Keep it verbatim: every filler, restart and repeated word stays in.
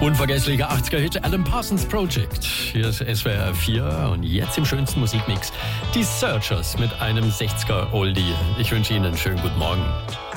Unvergesslicher achtziger-Hit Alan Parsons Project. Hier ist S W R vier und jetzt im schönsten Musikmix die Searchers mit einem sechziger-Oldie. Ich wünsche Ihnen einen schönen guten Morgen.